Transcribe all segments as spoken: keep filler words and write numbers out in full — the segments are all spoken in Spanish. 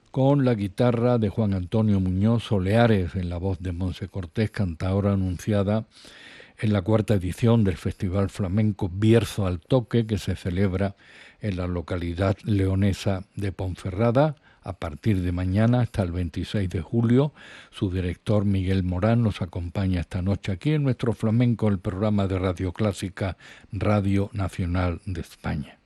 con la guitarra de Juan Antonio Muñoz Soleares en la voz de Monse Cortés, cantadora anunciada en la cuarta edición del Festival Flamenco Bierzo al Toque, que se celebra en la localidad leonesa de Ponferrada a partir de mañana hasta el veintiséis de julio. Su director Miguel Morán nos acompaña esta noche aquí en nuestro Flamenco, el programa de Radio Clásica, Radio Nacional de España.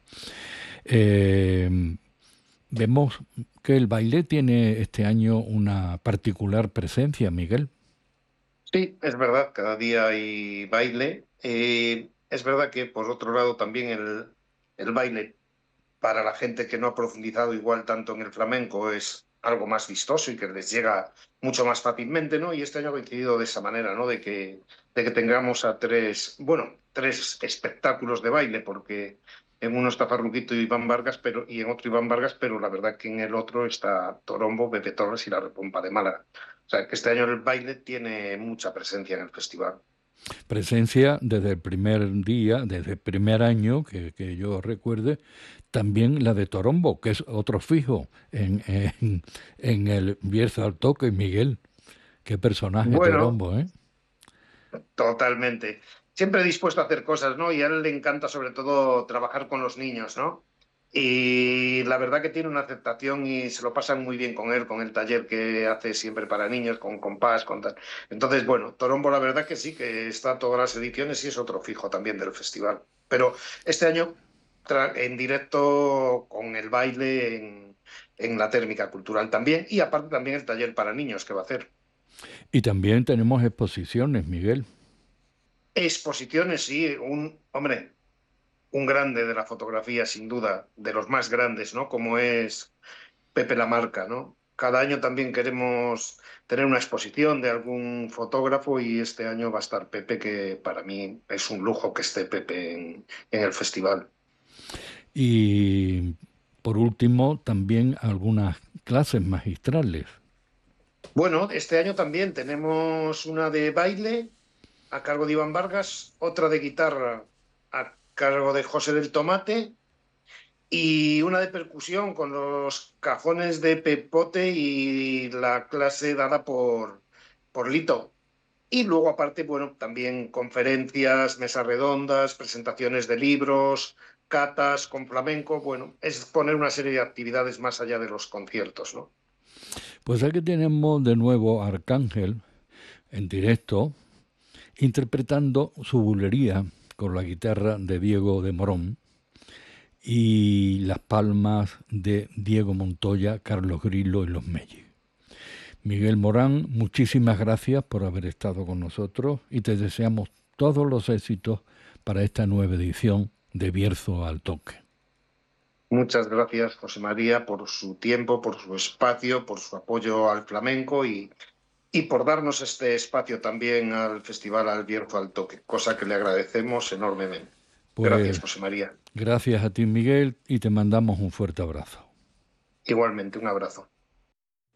Eh, vemos que el baile tiene este año una particular presencia, Miguel. Sí, es verdad, cada día hay baile. Eh, es verdad que, por otro lado, también el, el baile, para la gente que no ha profundizado igual tanto en el flamenco, es algo más vistoso y que les llega mucho más fácilmente, ¿no? Y este año ha coincidido de esa manera, ¿no? De que, de que tengamos a tres, bueno, tres espectáculos de baile, porque en uno está Farruquito y Iván Vargas, pero, y en otro Iván Vargas, pero la verdad que en el otro está Torombo, Pepe Torres y la Repompa de Málaga. O sea, que este año el baile tiene mucha presencia en el festival. Presencia desde el primer día, desde el primer año que, que yo recuerde, también la de Torombo, que es otro fijo en, en, en el Bierzo al Toque, Miguel. Qué personaje Bueno, Torombo, ¿eh? totalmente. Siempre dispuesto a hacer cosas, ¿no? Y a él le encanta sobre todo trabajar con los niños, ¿no? Y la verdad que tiene una aceptación y se lo pasan muy bien con él, con el taller que hace siempre para niños, con compás, con tal. Entonces, bueno, Torombo la verdad que sí, que está todas las ediciones y es otro fijo también del festival. Pero este año en directo con el baile en, en la térmica cultural también y aparte también el taller para niños que va a hacer. Y también tenemos exposiciones, Miguel. Exposiciones, sí, un, hombre, un grande de la fotografía, sin duda, de los más grandes, ¿no? Como es Pepe Lamarca, ¿no? Cada año también queremos tener una exposición de algún fotógrafo y este año va a estar Pepe, que para mí es un lujo que esté Pepe en, en el festival. Y por último, también algunas clases magistrales. Bueno, este año también tenemos una de baile a cargo de Iván Vargas, otra de guitarra a cargo de José del Tomate y una de percusión con los cajones de Pepote y la clase dada por, por Lito. Y luego, aparte, bueno, también conferencias, mesas redondas, presentaciones de libros, catas con flamenco. Bueno, es poner una serie de actividades más allá de los conciertos, ¿no? Pues aquí tenemos de nuevo a Arcángel en directo, interpretando su bulería con la guitarra de Diego de Morón y las palmas de Diego Montoya, Carlos Grillo y los Melles. Miguel Morán, muchísimas gracias por haber estado con nosotros y te deseamos todos los éxitos para esta nueva edición de Bierzo al Toque. Muchas gracias, José María, por su tiempo, por su espacio, por su apoyo al flamenco y, y por darnos este espacio también al Festival Al Bierzo al Toque, cosa que le agradecemos enormemente. Gracias, Pues José María. gracias a ti, Miguel, y te mandamos un fuerte abrazo. Igualmente, un abrazo.